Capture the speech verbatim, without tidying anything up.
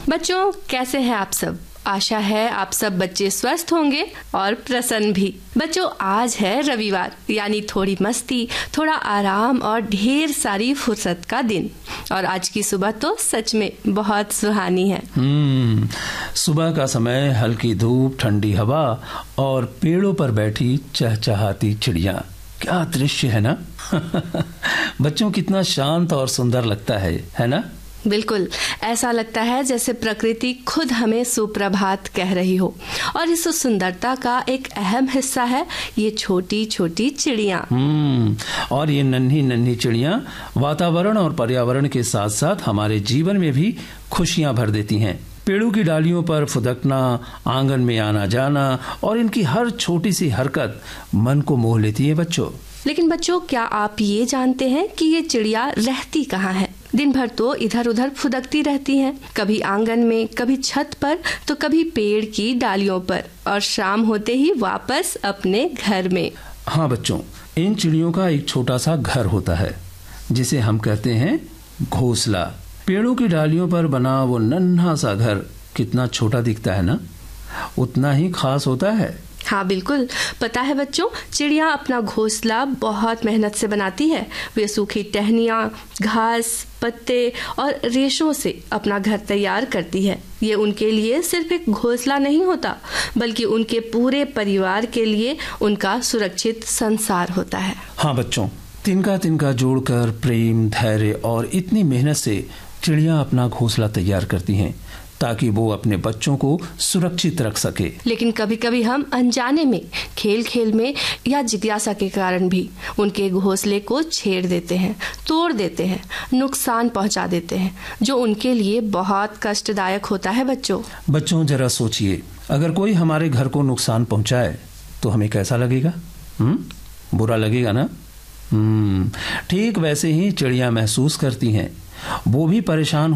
बच्चों, कैसे हैं आप सब? आशा है आप सब बच्चे स्वस्थ होंगे और प्रसन्न भी। बच्चों, आज है रविवार, यानी थोड़ी मस्ती, थोड़ा आराम और ढेर सारी फुर्सत का दिन। और आज की सुबह तो सच में बहुत सुहानी है। हम्म सुबह का समय, हल्की धूप, ठंडी हवा और पेड़ों पर बैठी चहचहाती चिड़िया, क्या दृश्य है ना। बच्चों, कितना शांत और सुंदर लगता है है ना? बिल्कुल, ऐसा लगता है जैसे प्रकृति खुद हमें सुप्रभात कह रही हो। और इस सुंदरता का एक अहम हिस्सा है ये छोटी छोटी चिड़िया। हम्म और ये नन्ही नन्ही चिड़िया वातावरण और पर्यावरण के साथ साथ हमारे जीवन में भी खुशियां भर देती हैं। पेड़ों की डालियों पर फुदकना, आंगन में आना जाना और इनकी हर छोटी सी हरकत मन को मोह लेती है बच्चों। लेकिन बच्चों, क्या आप ये जानते हैं कि ये चिड़िया रहती कहाँ है? दिन भर तो इधर उधर फुदकती रहती हैं, कभी आंगन में, कभी छत पर, तो कभी पेड़ की डालियों पर, और शाम होते ही वापस अपने घर में। हाँ बच्चों, इन चिड़ियों का एक छोटा सा घर होता है जिसे हम कहते हैं घोंसला। पेड़ों की डालियों पर बना वो नन्हा सा घर कितना छोटा दिखता है ना, उतना ही खास होता है। हाँ बिल्कुल, पता है बच्चों, चिड़िया अपना घोंसला बहुत मेहनत से बनाती है। वे सूखी टहनियाँ, घास, पत्ते और रेशों से अपना घर तैयार करती है। ये उनके लिए सिर्फ एक घोंसला नहीं होता, बल्कि उनके पूरे परिवार के लिए उनका सुरक्षित संसार होता है। हाँ बच्चों, तिनका तिनका जोड़कर प्रेम, धैर्य और इतनी मेहनत से चिड़िया अपना घोंसला तैयार करती हैं ताकि वो अपने बच्चों को सुरक्षित रख सके। लेकिन कभी कभी हम अनजाने में, खेल खेल में या जिज्ञासा के कारण भी उनके घोंसले को छेड़ देते हैं, तोड़ देते हैं, नुकसान पहुंचा देते हैं, जो उनके लिए बहुत कष्टदायक होता है। बच्चों बच्चों जरा सोचिए, अगर कोई हमारे घर को नुकसान पहुंचाए तो हमें कैसा लगेगा? हम्म बुरा लगेगा ना। हम्म ठीक वैसे ही चिड़िया महसूस करती हैं, वो भी परेशान